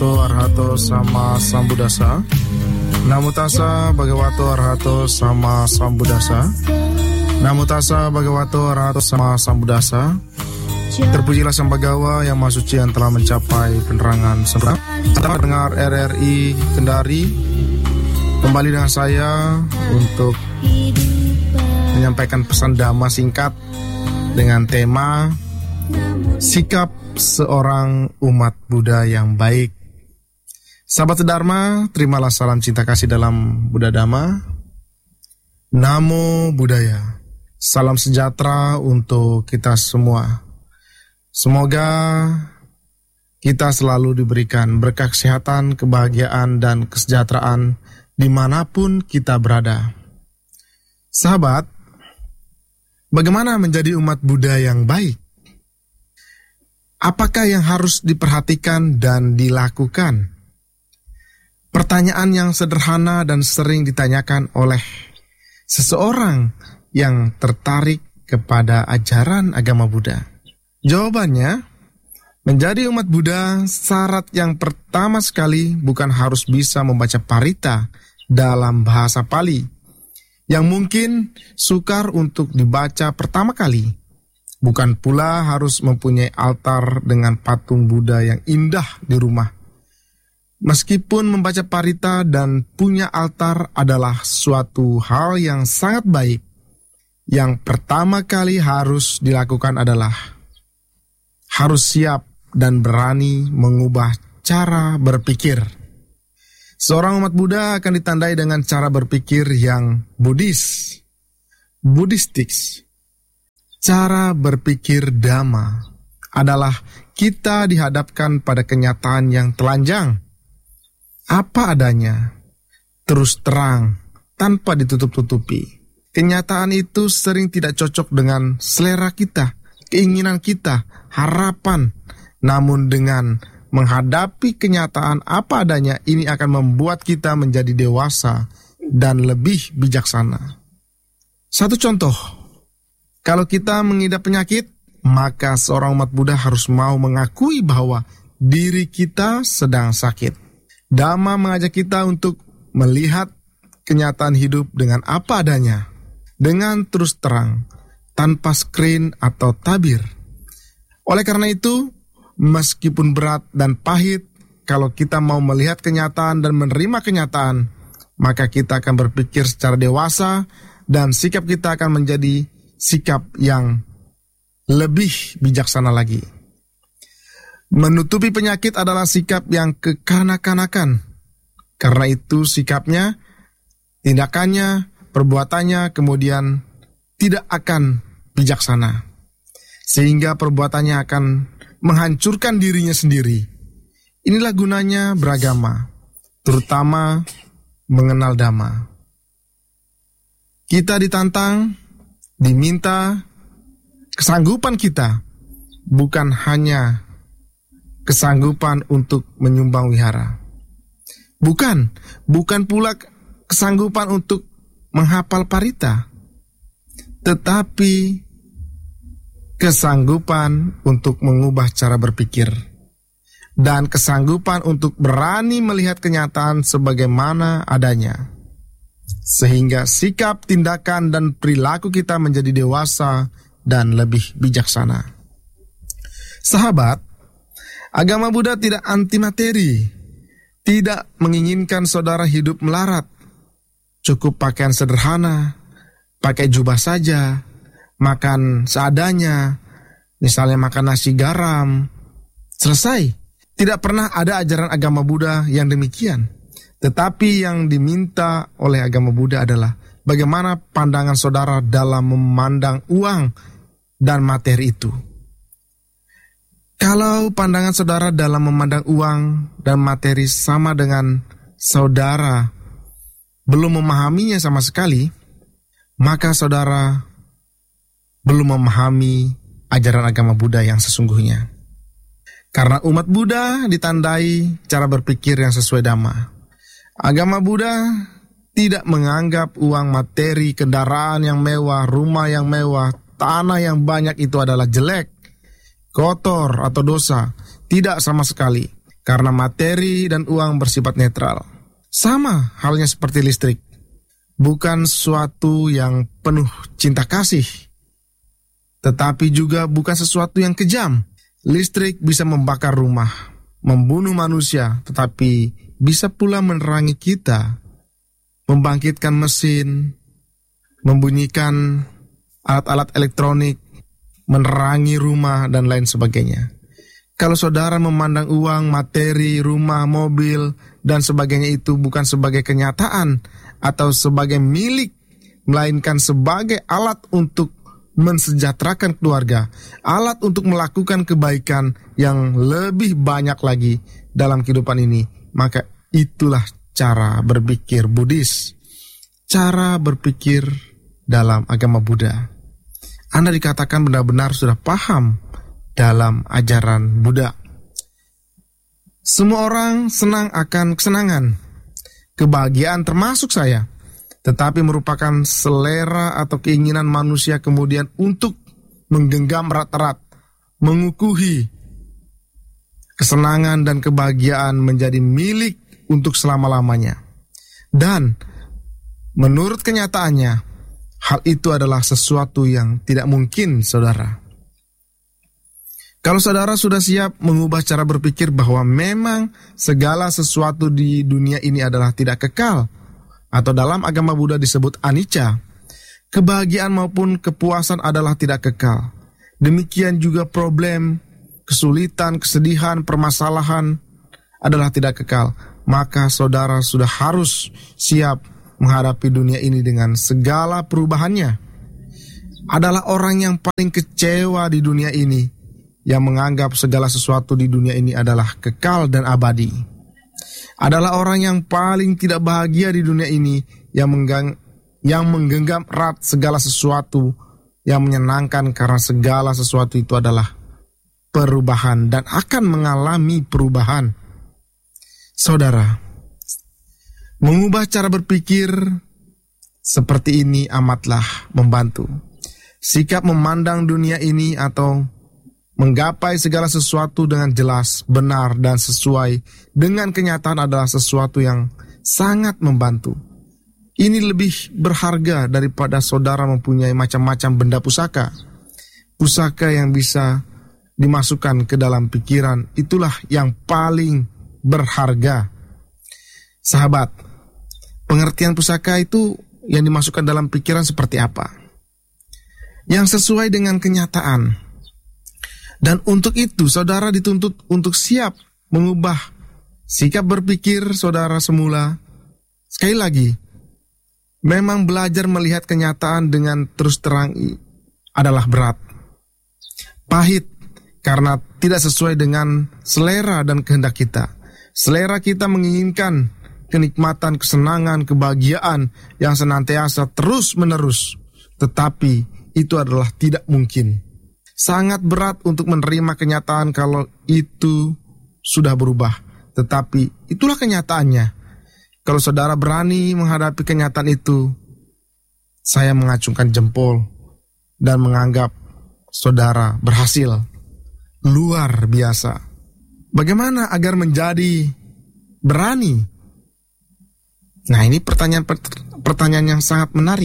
Arhato sama Sambudasa. Namo tassa bhagavato arhato sama Sambudasa. Namo tassa bhagavato arhato sama Sambudasa. Terpujilah Sang Bhagawa yang Maha Suci yang telah mencapai penerangan sempurna. Selamat dengar RRI Kendari. Kembali dengan saya untuk menyampaikan pesan dhamma singkat dengan tema sikap seorang umat Buddha yang baik. Sahabat Dharma, terimalah salam cinta kasih dalam Buddha Dhamma. Namo Buddhaya. Salam sejahtera untuk kita semua. Semoga kita selalu diberikan berkah kesehatan, kebahagiaan, dan kesejahteraan dimanapun kita berada. Sahabat, bagaimana menjadi umat Buddha yang baik? Apakah yang harus diperhatikan dan dilakukan? Pertanyaan yang sederhana dan sering ditanyakan oleh seseorang yang tertarik kepada ajaran agama Buddha. Jawabannya, menjadi umat Buddha, syarat yang pertama sekali bukan harus bisa membaca parita dalam bahasa Pali, yang mungkin sukar untuk dibaca pertama kali. Bukan pula harus mempunyai altar dengan patung Buddha yang indah di rumah. Meskipun membaca parita dan punya altar adalah suatu hal yang sangat baik, yang pertama kali harus dilakukan adalah harus siap dan berani mengubah cara berpikir. Seorang umat Buddha akan ditandai dengan cara berpikir yang Buddhistik. Cara berpikir Dhamma adalah kita dihadapkan pada kenyataan yang telanjang, apa adanya, terus terang, tanpa ditutup-tutupi. Kenyataan itu sering tidak cocok dengan selera kita, keinginan kita, harapan. Namun dengan menghadapi kenyataan apa adanya, ini akan membuat kita menjadi dewasa dan lebih bijaksana. Satu contoh, kalau kita mengidap penyakit, maka seorang umat Buddha harus mau mengakui bahwa diri kita sedang sakit. Dhamma mengajak kita untuk melihat kenyataan hidup dengan apa adanya, dengan terus terang, tanpa skrin atau tabir. Oleh karena itu, meskipun berat dan pahit, kalau kita mau melihat kenyataan dan menerima kenyataan, maka kita akan berpikir secara dewasa dan sikap kita akan menjadi sikap yang lebih bijaksana lagi. Menutupi penyakit adalah sikap yang kekanak-kanakan. Karena itu sikapnya, tindakannya, perbuatannya kemudian tidak akan bijaksana. Sehingga perbuatannya akan menghancurkan dirinya sendiri. Inilah gunanya beragama, terutama mengenal Dhamma. Kita ditantang, diminta kesanggupan kita, bukan hanya kesanggupan untuk menyumbang wihara. Bukan pula kesanggupan untuk menghafal parita, tetapi kesanggupan untuk mengubah cara berpikir dan kesanggupan untuk berani melihat kenyataan sebagaimana adanya, sehingga sikap, tindakan, dan perilaku kita menjadi dewasa dan lebih bijaksana. Sahabat, agama Buddha tidak anti materi, tidak menginginkan saudara hidup melarat. Cukup pakaian sederhana, pakai jubah saja, makan seadanya, misalnya makan nasi garam, selesai. Tidak pernah ada ajaran agama Buddha yang demikian. Tetapi yang diminta oleh agama Buddha adalah bagaimana pandangan saudara dalam memandang uang dan materi itu. Kalau pandangan saudara dalam memandang uang dan materi sama dengan saudara belum memahaminya sama sekali, maka saudara belum memahami ajaran agama Buddha yang sesungguhnya. Karena umat Buddha ditandai cara berpikir yang sesuai Dhamma. Agama Buddha tidak menganggap uang, materi, kendaraan yang mewah, rumah yang mewah, tanah yang banyak itu adalah jelek, kotor atau dosa. Tidak sama sekali. karena materi dan uang bersifat netral. Sama halnya seperti listrik, bukan sesuatu yang penuh cinta kasih, tetapi juga bukan sesuatu yang kejam. Listrik bisa membakar rumah, membunuh manusia, tetapi bisa pula menerangi kita, membangkitkan mesin, membunyikan alat-alat elektronik, menerangi rumah, dan lain sebagainya. Kalau saudara memandang uang, materi, rumah, mobil, dan sebagainya itu bukan sebagai kenyataan atau sebagai milik, melainkan sebagai alat untuk mensejahterakan keluarga, alat untuk melakukan kebaikan yang lebih banyak lagi dalam kehidupan ini, maka itulah cara berpikir Buddhis, cara berpikir dalam agama Buddha. Anda dikatakan benar-benar sudah paham dalam ajaran Buddha. Semua orang senang akan kesenangan, kebahagiaan termasuk saya, tetapi merupakan selera atau keinginan manusia kemudian untuk menggenggam erat-erat, mengukuhi kesenangan dan kebahagiaan menjadi milik untuk selama-lamanya. Dan menurut kenyataannya, hal itu adalah sesuatu yang tidak mungkin, saudara. Kalau saudara sudah siap mengubah cara berpikir bahwa memang segala sesuatu di dunia ini adalah tidak kekal, atau dalam agama Buddha disebut anicca, kebahagiaan maupun kepuasan adalah tidak kekal. Demikian juga problem, kesulitan, kesedihan, permasalahan adalah tidak kekal. Maka saudara sudah harus siap menghadapi dunia ini dengan segala perubahannya. Adalah orang yang paling kecewa di dunia ini, yang menganggap segala sesuatu di dunia ini adalah kekal dan abadi. Adalah orang yang paling tidak bahagia di dunia ini, yang menggenggam erat segala sesuatu yang menyenangkan, karena segala sesuatu itu adalah perubahan dan akan mengalami perubahan. Saudara, mengubah cara berpikir seperti ini amatlah membantu. Sikap memandang dunia ini atau menggapai segala sesuatu dengan jelas, benar, dan sesuai dengan kenyataan adalah sesuatu yang sangat membantu. Ini lebih berharga daripada saudara mempunyai macam-macam benda pusaka. Pusaka yang bisa dimasukkan ke dalam pikiran, itulah yang paling berharga. Sahabat, pengertian pusaka itu yang dimasukkan dalam pikiran seperti apa? Yang sesuai dengan kenyataan. Dan untuk itu saudara dituntut untuk siap mengubah sikap berpikir saudara semula. Sekali lagi, memang belajar melihat kenyataan dengan terus terang adalah berat, pahit, karena tidak sesuai dengan selera dan kehendak kita. Selera kita menginginkan kenikmatan, kesenangan, kebahagiaan yang senantiasa terus-menerus, tetapi itu adalah tidak mungkin. Sangat berat untuk menerima kenyataan kalau itu sudah berubah. Tetapi itulah kenyataannya. Kalau saudara berani menghadapi kenyataan itu, saya mengacungkan jempol dan menganggap saudara berhasil. Luar biasa. Bagaimana agar menjadi berani? Nah, ini pertanyaan yang sangat menarik.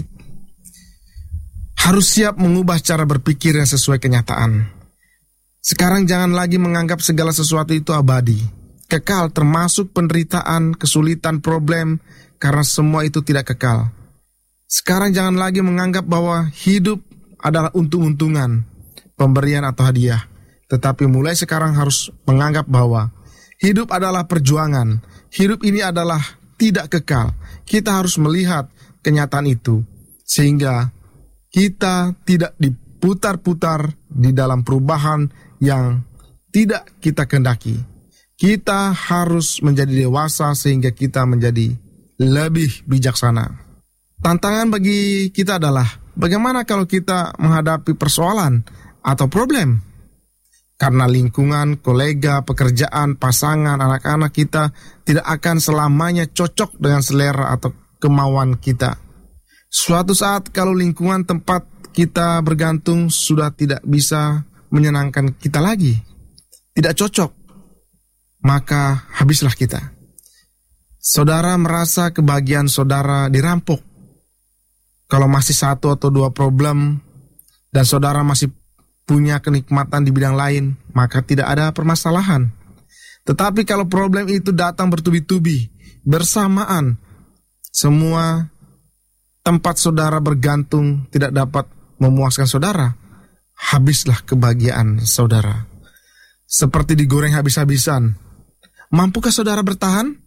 Harus siap mengubah cara berpikir yang sesuai kenyataan. Sekarang jangan lagi menganggap segala sesuatu itu abadi, kekal, termasuk penderitaan, kesulitan, problem, karena semua itu tidak kekal. Sekarang jangan lagi menganggap bahwa hidup adalah untung-untungan, pemberian atau hadiah. Tetapi mulai sekarang harus menganggap bahwa hidup adalah perjuangan. Hidup ini adalah tidak kekal. Kita harus melihat kenyataan itu, sehingga kita tidak diputar-putar di dalam perubahan yang tidak kita kehendaki. Kita harus menjadi dewasa sehingga kita menjadi lebih bijaksana. Tantangan bagi kita adalah bagaimana kalau kita menghadapi persoalan atau problem. Karena lingkungan, kolega, pekerjaan, pasangan, anak-anak kita tidak akan selamanya cocok dengan selera atau kemauan kita. Suatu saat kalau lingkungan tempat kita bergantung sudah tidak bisa menyenangkan kita lagi, tidak cocok, maka habislah kita. Saudara merasa kebahagiaan saudara dirampok. Kalau masih satu atau dua problem dan saudara masih punya kenikmatan di bidang lain, maka tidak ada permasalahan. Tetapi kalau problem itu datang bertubi-tubi, bersamaan, semua tempat saudara bergantung tidak dapat memuaskan saudara, habislah kebahagiaan saudara. Seperti digoreng habis-habisan. Mampukah saudara bertahan?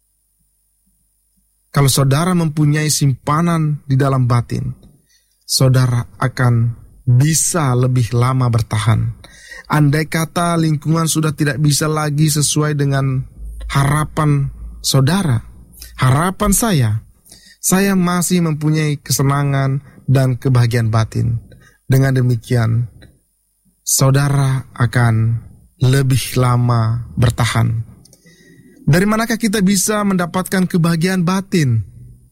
Kalau saudara mempunyai simpanan di dalam batin, saudara akan bisa lebih lama bertahan. Andai kata lingkungan sudah tidak bisa lagi sesuai dengan harapan saudara, harapan saya masih mempunyai kesenangan dan kebahagiaan batin. Dengan demikian, saudara akan lebih lama bertahan. Dari manakah kita bisa mendapatkan kebahagiaan batin?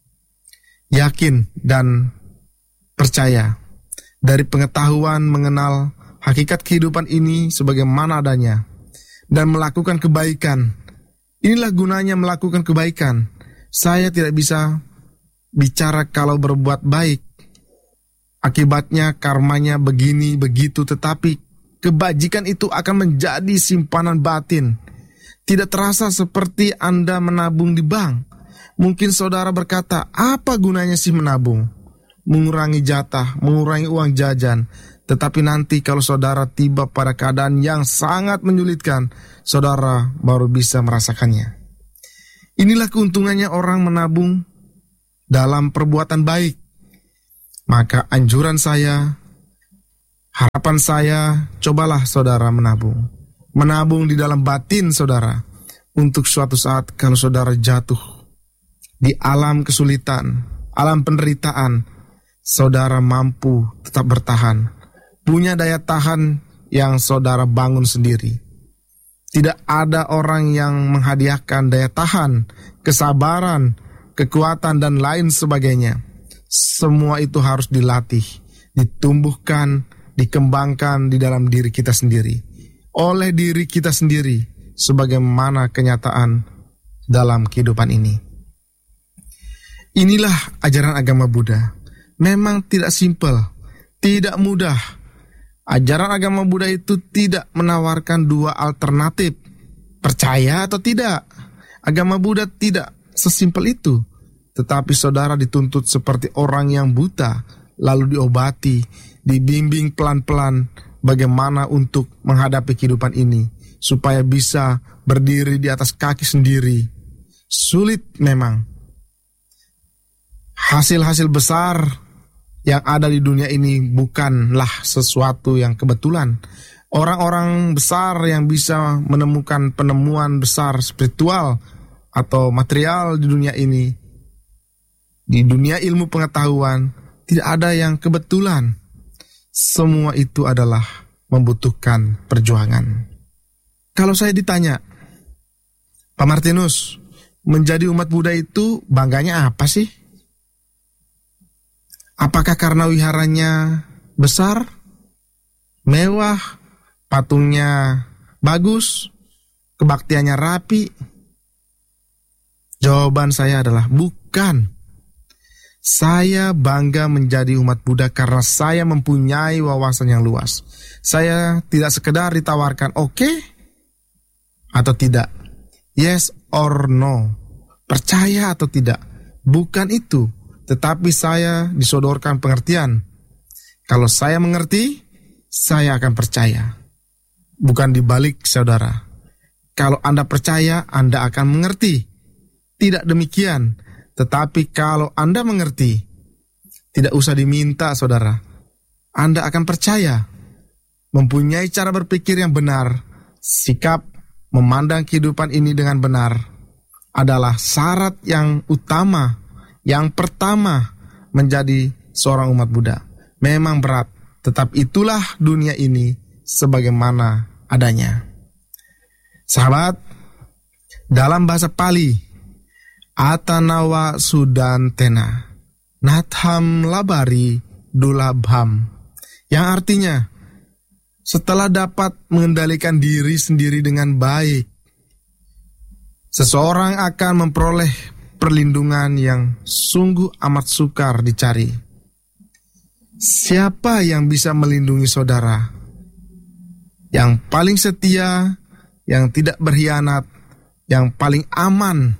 Yakin dan percaya dari pengetahuan mengenal hakikat kehidupan ini sebagaimana adanya dan melakukan kebaikan. Inilah gunanya melakukan kebaikan. Saya tidak bisa bicara kalau berbuat baik, akibatnya karmanya begini begitu, tetapi kebajikan itu akan menjadi simpanan batin. Tidak terasa seperti Anda menabung di bank. Mungkin saudara berkata, apa gunanya sih menabung? Mengurangi jatah, mengurangi uang jajan. Tetapi nanti kalau saudara tiba pada keadaan yang sangat menyulitkan, saudara baru bisa merasakannya. Inilah keuntungannya orang menabung dalam perbuatan baik. Maka anjuran saya, harapan saya, cobalah saudara menabung. Menabung di dalam batin saudara, untuk suatu saat kalau saudara jatuh di alam kesulitan, alam penderitaan, saudara mampu tetap bertahan, punya daya tahan yang saudara bangun sendiri. Tidak ada orang yang menghadiahkan daya tahan, kesabaran, kekuatan dan lain sebagainya. Semua itu harus dilatih, ditumbuhkan, dikembangkan di dalam diri kita sendiri, oleh diri kita sendiri, sebagaimana kenyataan dalam kehidupan ini. Inilah ajaran agama Buddha. Memang tidak simpel, tidak mudah. Ajaran agama Buddha itu tidak menawarkan dua alternatif, percaya atau tidak. Agama Buddha tidak sesimpel itu. Tetapi saudara dituntut seperti orang yang buta, lalu diobati, dibimbing pelan-pelan bagaimana untuk menghadapi kehidupan ini, supaya bisa berdiri di atas kaki sendiri. Sulit memang. Hasil-hasil besar yang ada di dunia ini bukanlah sesuatu yang kebetulan. Orang-orang besar yang bisa menemukan penemuan besar spiritual atau material di dunia ini, di dunia ilmu pengetahuan, tidak ada yang kebetulan. Semua itu adalah membutuhkan perjuangan. Kalau saya ditanya, Pak Martinus, menjadi umat Buddha itu bangganya apa sih? Apakah karena wiharanya besar, mewah, patungnya bagus, kebaktiannya rapi? Jawaban saya adalah bukan. Saya bangga menjadi umat Buddha karena saya mempunyai wawasan yang luas. Saya tidak sekedar ditawarkan oke atau tidak, yes or no, percaya atau tidak. Bukan itu, tetapi saya disodorkan pengertian. Kalau saya mengerti, saya akan percaya. Bukan dibalik, saudara. Kalau Anda percaya, Anda akan mengerti. Tidak demikian. Tetapi kalau Anda mengerti, tidak usah diminta, saudara. Anda akan percaya, mempunyai cara berpikir yang benar, sikap memandang kehidupan ini dengan benar, adalah syarat yang utama, yang pertama menjadi seorang umat Buddha. Memang berat, tetapi itulah dunia ini sebagaimana adanya. Sahabat, dalam bahasa Pali, Atanawa Sudantena Natham Labari Dulabham, yang artinya setelah dapat mengendalikan diri sendiri dengan baik, seseorang akan memperoleh perlindungan yang sungguh amat sukar dicari. Siapa yang bisa melindungi saudara? Yang paling setia, yang tidak berkhianat, yang paling aman,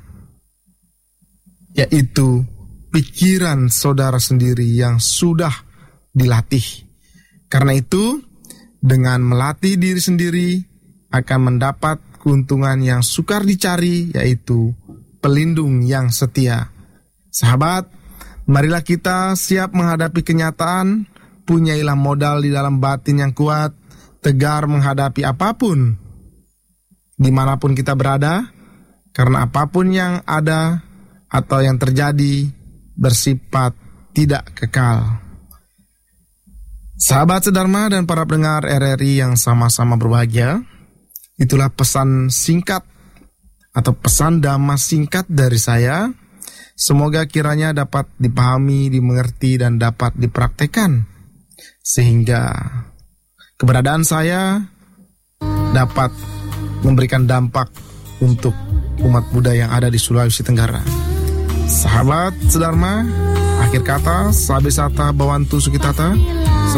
yaitu pikiran saudara sendiri yang sudah dilatih. Karena itu, dengan melatih diri sendiri akan mendapat keuntungan yang sukar dicari, yaitu pelindung yang setia. Sahabat, marilah kita siap menghadapi kenyataan, punyailah modal di dalam batin yang kuat, tegar menghadapi apapun, dimanapun kita berada, karena apapun yang ada atau yang terjadi bersifat tidak kekal. Sahabat sedharma dan para pendengar RRI yang sama-sama berbahagia, itulah pesan singkat atau pesan damai singkat dari saya. Semoga kiranya dapat dipahami, dimengerti, dan dapat dipraktekkan, sehingga keberadaan saya dapat memberikan dampak untuk umat Buddha yang ada di Sulawesi Tenggara. Sahabat sedharma, akhir kata, sabe sata bawantu sukitata.